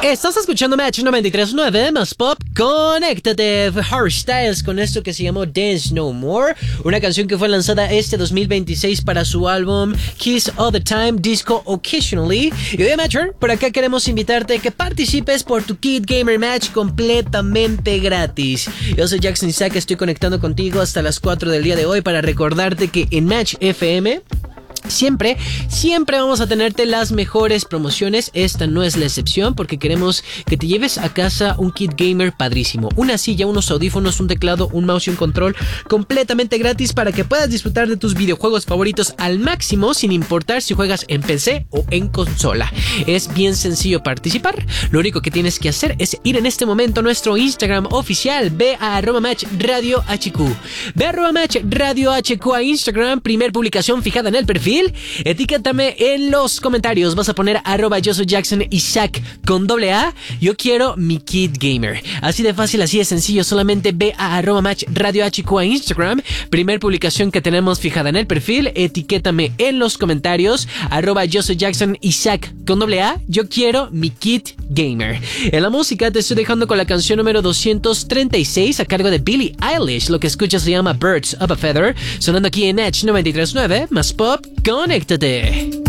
Estás escuchando Match 93.9 más Pop. Conéctate, Harry Styles con esto que se llamó Dance No More, una canción que fue lanzada este 2026 para su álbum Kiss All The Time, Disco Occasionally. Y hoy, Matcher, por acá queremos invitarte a que participes por tu Kid Gamer Match completamente gratis. Yo soy Jackson Isaac, estoy conectando contigo hasta las 4 del día de hoy para recordarte que en Match FM Siempre vamos a tenerte las mejores promociones. Esta no es la excepción, porque queremos que te lleves a casa un kit gamer padrísimo, una silla, unos audífonos, un teclado, un mouse y un control completamente gratis para que puedas disfrutar de tus videojuegos favoritos al máximo, sin importar si juegas en PC o en consola. Es bien sencillo participar. Lo único que tienes que hacer es ir en este momento a nuestro Instagram oficial. Ve a @matchradiohq. Ve a @matchradiohq a Instagram, primer publicación fijada en el perfil. Etiquétame en los comentarios. Vas a poner @yo soy Jackson Isaac con AA. Yo quiero mi kit gamer. Así de fácil, así de sencillo. Solamente ve a @matchradiohq a Instagram, primer publicación que tenemos fijada en el perfil. Etiquétame en los comentarios @yo soy Jackson Isaac con AA. Yo quiero mi kit gamer. En la música te estoy dejando con la canción número 236 a cargo de Billie Eilish. Lo que escuchas se llama Birds of a Feather, sonando aquí en Edge 93.9 más Pop. Conéctate.